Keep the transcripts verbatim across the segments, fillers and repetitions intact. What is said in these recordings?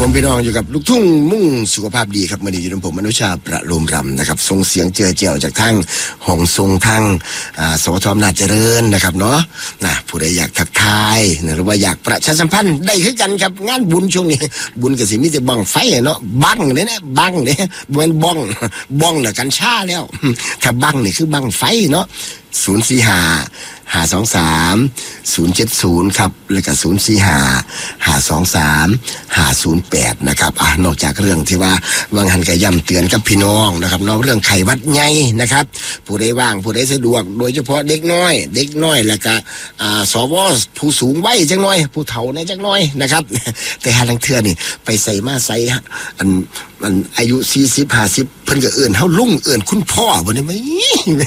ผมพี่น้องอยู่กับลูกทุ่งมุ่งสุขภาพดีครับมื่อนี้อยู่กับผมอนุชาประโลมรำนะครับส่งเสียงเจือเจียวจากทางห้องทรงทางสวทอำนาจเจริญนะครับเนาะนะผู้ใดอยากทักทายหรือว่าอยากประชาสัมพันธ์ได้คือกันครับงานบุญช่วงนี้บุญกับสิมีแต่บังไฟเนาะบังเนี่ยนะบังเนี่ยเหมือนบ้องบ้องเนี่ยกันชาแล้วถ้าบังนี่คือบังไฟเนาะศูนย์สี่ห้าห้าสองสามศูนย์เจ็ดศูนย์ครับแล้วก็ศูนย์สี่ห้าห้าสองสามห้าศูนย์แปดนะครับอ่ะนอกจากเรื่องที่ว่าวังหันกระย่ำเตือนกับพี่น้องนะครับนอกเรื่องไข้หวัดใหญ่นะครับผู้ใดว่างผู้ใดสะดวกโดยเฉพาะเด็กน้อยเด็กน้อยแล้วก็อ่าสวผู้สูงวัยจังน้อยผู้เฒ่าเนี่ยจังน้อยนะครับแต่หาลังเทื่อนี่ไปใส่มาใส่อันมันอายุสี่สิบห้าสิบเพิ่นก็เอิ้นเฮาลุงเอิ้นคุณพ่อบ่ได้มั้ย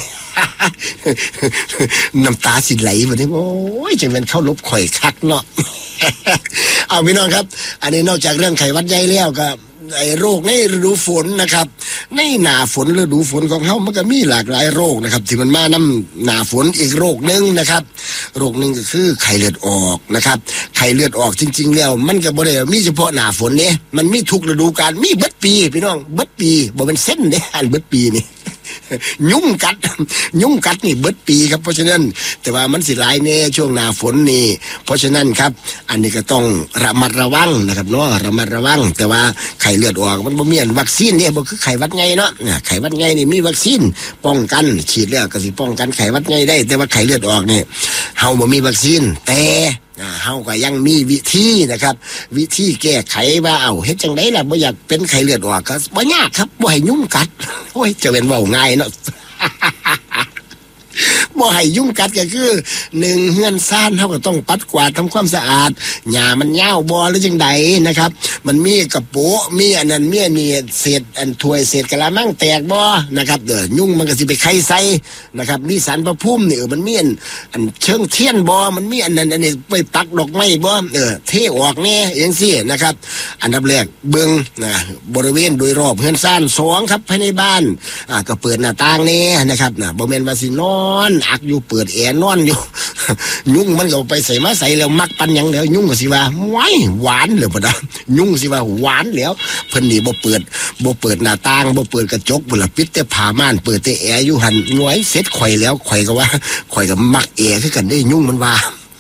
น้ำตาสิไหลมาเนี่ยโอ้ยจะเป็นเข้าลบข่อยคักเนาะ เอาพี่น้องครับอันนี้นอกจากเรื่องไข้หวัดใหญ่แล้วก็ไอ้โรคในฤดูฝนนะครับในหนาฝนฤดูฝนของเขามันก็มีหลากหลายโรคนะครับที่มันมานำหนาฝนอีกโรคนึงนะครับโรคนึงก็คือไข้เลือดออกนะครับไข้เลือดออกจริงๆแล้วมันก็บ่ได้มีเฉพาะหนาฝนเนี่ยมันมีทุกฤดูกาลมีเบิดปีพี่น้องเบิดปีบ่เป็นเส้นเด้อันเบิดปีนี่ยุ่งกัดยุ่งกัดนี่เบิดปีครับเพราะฉะนั้นแต่ว่ามันสิหลายแน่ช่วงหน้าฝนนี่เพราะฉะนั้นครับอันนี้ก็ต้องระมัดระวังนะครับเนาะระมัดระวังแต่ว่าไข้เลือดออกมันบ่มีอันวัคซีนเนี่ยบ่คือไข้หวัดใหญ่เนาะไข้หวัดใหญ่นี่มีวัคซีนป้องกันฉีดแล้วก็สิป้องกันไข้หวัดใหญ่ได้แต่ว่าไข้เลือดออกนี่เฮาบ่มีวัคซีนแต่เฮาก็ยังมีวิธีนะครับวิธีแก้ไขว่าเอาเฮ็ดจังได๋ล่ะบ่อยากเป็นไข้เลือดออกก็บ่ยากครับบ่ให้ยุ่งกัดโอ้ยจะเป็นเว้าง่ายเนาะ บ่ให้ยุ่งกัดก็คือหนึ่งเฮือนซ่านเฮาก็ต้องปัดกวาดทำความสะอาดหญ้ามันยาวบ่หรือจังไดนะครับมันมีกระโปะมีอันนั้นมีอันนี้เศษอันถ้วยเศษกะละมังแตกบ่นะครับเด้อยุ่งมันก็สิไปไข่ใส่นะครับมีสารพระภูมินี่เออมันมีอันอันเชิงเทียนบ่มันมีอันนั้นอันนี้ไปปักดอกไม้บ่เออเทออกแน่จังซี่นะครับอันดับแรกเบิ่งนะบริเวณโดยรอบเฮือนซ่านสองครับภายในบ้านอ่าก็เปิดหน้าต่างแน่นะครับนะบ่แม่นว่าสินอนอักอยู่เปิดแอร์นอนอยู่ ยุ่งมันก็ไปใส่มาใส่แล้วมักปันยังแล้วยุ่งก็สิว่าว้ายหวานเลยบ่ดายุ่งสิว่าหวานแล้วเพิ่นนี่บ่เปิดบ่เปิดหน้าต่างบ่เปิดกระจกบ่ล่ะปิดแต่ผ้าม่านเปิดแต่แอร์อยู่หั่นหน่วยเสร็จข่อยแล้วข่อยก็ว่าข่อยก็มักแอร์คือกันได้ยุ่งมันว่า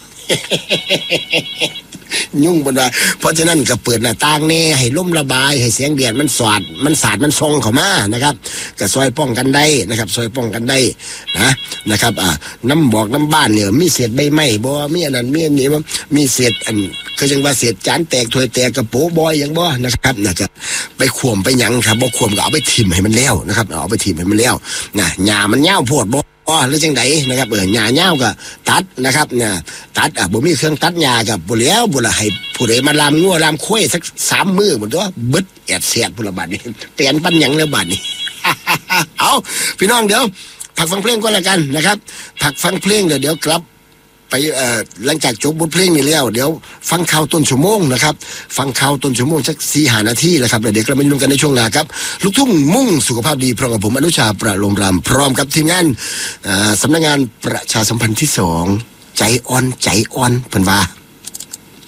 ยุ่งบนว่าเพราะฉะนั้นก็เปิดหน้าต่างแน่ให้ลมระบายให้เสียงแดดมันสอดมันสาดมันส่งเข้ามานะครับก็ซอยป้องกันได้นะครับซอยป้องกันได้นะนะครับอ่าน้ำบอกน้ำบ้านเนี่ยมีเศษใบไม้บ่มีอันนั้นมีอันนี้บ่มีเศษอันคือจังว่าเศษจานแตกถ้วยแตกกระโปะบ่อย่างบ่นะครับน่าจะไปข่มไปหยังครับบ่ข่มก็เอาไปทิ่มให้มันแล้วนะครับเอาไปทิ่มให้มันแล้วนะหญ้ามันยาวโพดบ่อ๋อหรือจังไดนะครับเออหญ้าเหย้าก็ตัดนะครับเนี่ยตัดอ่ะบ่มีเครื่องตัดหญ้าก็บ่แล้วบ่ล่ะให้ผู้ใดมาลามงัวลามควายสักสามมื้อหมดตัวเบิดแอดแสดพุ่นละบาดนี้เปลี่ยนปันหยังแล้วบาดนี้ เอาพี่น้องเดี๋ยวพักฟังเพลงก่อนละกันนะครับพักฟังเพลงเดี๋ยวเดี๋ยวกลับไปเอ่อหลังจากจบบทเพลงนี้แล้วเดี๋ยวฟังข่าวต้นชั่วโมงนะครับฟังข่าวต้นชั่วโมงสัก สี่ถึงห้า นาทีนะครับเดี๋ยวกลับมายุ่งกันในช่วงหน้าครับลูกทุ่งมุ่งสุขภาพดีพร้อมกับผมอนุชาประโลมรำพร้อมกับทีมงานสำนักงานประชาสัมพันธ์ที่สองใจอ่อนใจอ่อนเพิ่นว่า